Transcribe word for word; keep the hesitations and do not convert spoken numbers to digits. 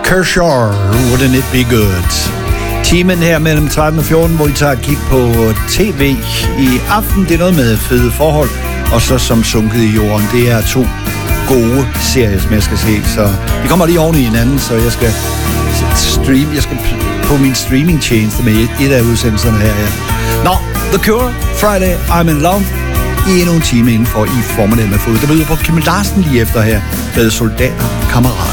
Kershaw, Wouldn't It Be Good? Timen her mellem tretten og fjorten, hvor I tager et kig på tv i aften. Det er noget med fede forhold, og så Som sunket i jorden. Det er to gode serier, som jeg skal se, så de kommer lige oven i hinanden, så jeg skal stream, jeg skal på min streamingtjeneste med et af udsendelserne her. Ja. Nå, The Cure, Friday, I'm in Love, i endnu en time indenfor i formiddagen med fod. Der byder på Kim Larsen lige efter her, med Soldater, kammerater.